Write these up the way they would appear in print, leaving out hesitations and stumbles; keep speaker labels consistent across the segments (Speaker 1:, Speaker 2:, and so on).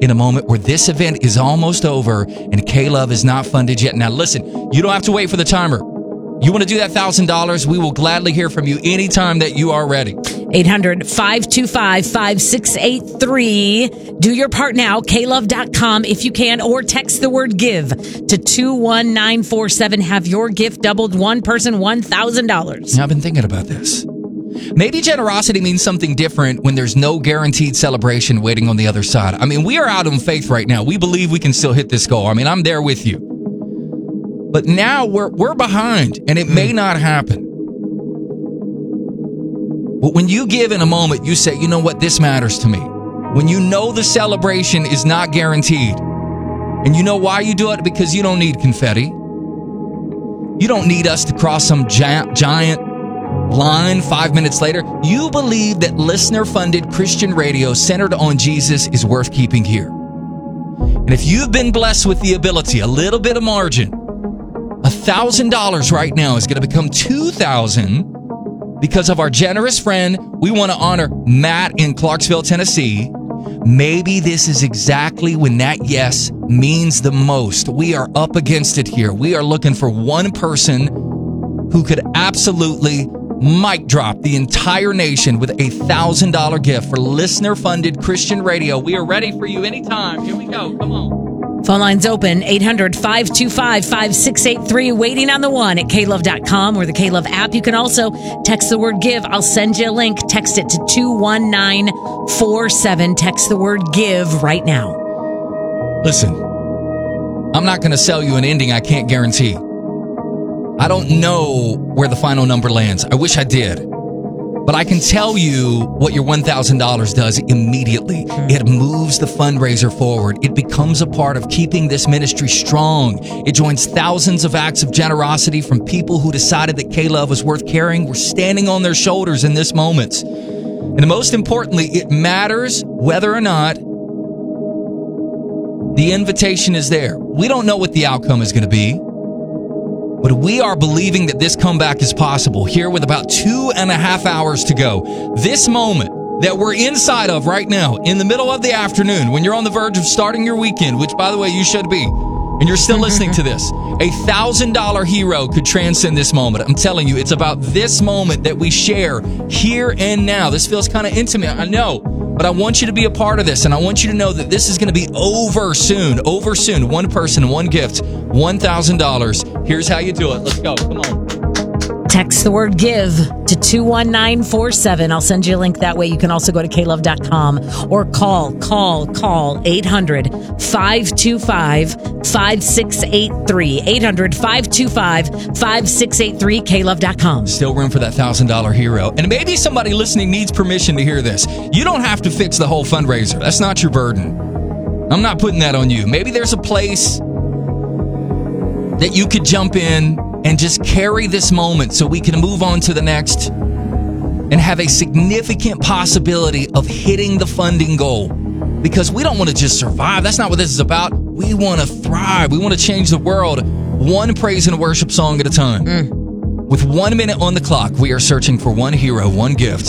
Speaker 1: in a moment where this event is almost over and K-Love is not funded yet. Now, listen, you don't have to wait for the timer. You want to do that $1,000? We will gladly hear from you anytime that you are ready.
Speaker 2: 800-525-5683. Do your part now, klove.com if you can, or text the word give to 21947. Have your gift doubled. One person, $1,000.
Speaker 1: I've been thinking about this. Maybe generosity means something different when there's no guaranteed celebration waiting on the other side. I mean, we are out on faith right now. We believe we can still hit this goal. I mean, I'm there with you. But now we're behind, and it may not happen. But when you give in a moment, you say, you know what, this matters to me. When you know the celebration is not guaranteed, and you know why you do it, because you don't need confetti. You don't need us to cross some giant line 5 minutes later. You believe that listener-funded Christian radio centered on Jesus is worth keeping here. And if you've been blessed with the ability, a little bit of margin, $1,000 right now is going to become $2,000 because of our generous friend. We want to honor Matt in Clarksville, Tennessee. Maybe this is exactly when that yes means the most. We are up against it here. We are looking for one person who could absolutely mic drop the entire nation with a $1,000 gift for listener-funded Christian radio. We are ready for you anytime. Here we go. Come on.
Speaker 2: Phone lines open, 800-525-5683. Waiting on the one at klove.com or the K-Love app. You can also text the word give. I'll send you a link. Text it to 21947. Text the word give right now.
Speaker 1: Listen, I'm not going to sell you an ending I can't guarantee. I don't know where the final number lands. I wish I did. But I can tell you what your $1,000 does immediately. It moves the fundraiser forward. It becomes a part of keeping this ministry strong. It joins thousands of acts of generosity from people who decided that K-Love was worth carrying. We're standing on their shoulders in this moment. And most importantly, it matters whether or not the invitation is there. We don't know what the outcome is going to be. But we are believing that this comeback is possible here with about 2.5 hours to go. This moment that we're inside of right now, in the middle of the afternoon, when you're on the verge of starting your weekend, which, by the way, you should be, and you're still listening to this, a $1,000 hero could transcend this moment. I'm telling you, it's about this moment that we share here and now. This feels kind of intimate, I know, but I want you to be a part of this, and I want you to know that this is going to be over soon. Over soon. One person, one gift, $1,000. Here's how you do it. Let's go. Come on.
Speaker 2: Text the word give to 21947. I'll send you a link that way. You can also go to klove.com or call 800-525-5683. 800-525-5683, klove.com.
Speaker 1: Still room for that $1,000 hero. And maybe somebody listening needs permission to hear this. You don't have to fix the whole fundraiser. That's not your burden. I'm not putting that on you. Maybe there's a place that you could jump in and just carry this moment so we can move on to the next and have a significant possibility of hitting the funding goal. Because we don't want to just survive. That's not what this is about. We want to thrive. We want to change the world one praise and worship song at a time. With 1 minute on the clock, we are searching for one hero, one gift,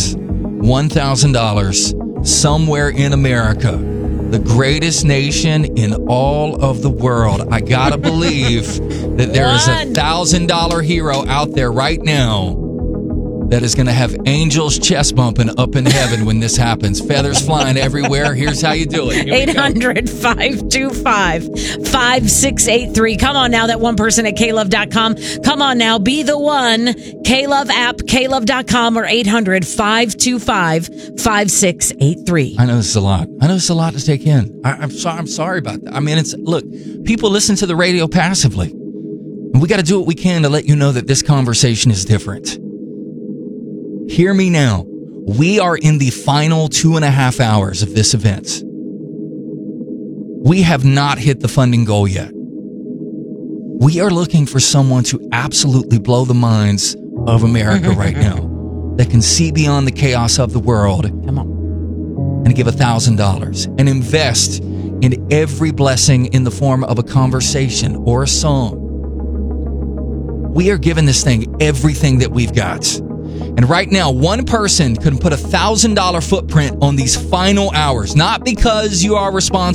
Speaker 1: $1,000 somewhere in America. The greatest nation in all of the world. I gotta believe that there is a $1,000 hero out there right now that is going to have angels chest bumping up in heaven when this happens. Feathers flying everywhere. Here's how you do it.
Speaker 2: 800-525-5683. Come on now, that one person at klove.com. Come on now, be the one. K-Love app, klove.com, or 800-525-5683.
Speaker 1: I know this is a lot. I know this is a lot to take in. I'm sorry about that. I mean, look, people listen to the radio passively. And we got to do what we can to let you know that this conversation is different. Hear me now. We are in the final 2.5 hours of this event. We have not hit the funding goal yet. We are looking for someone to absolutely blow the minds of America right now that can see beyond the chaos of the world.
Speaker 2: Come on.
Speaker 1: And give $1,000 and invest in every blessing in the form of a conversation or a song. We are giving this thing everything that we've got. And right now, one person can put $1,000 footprint on these final hours, not because you are responsible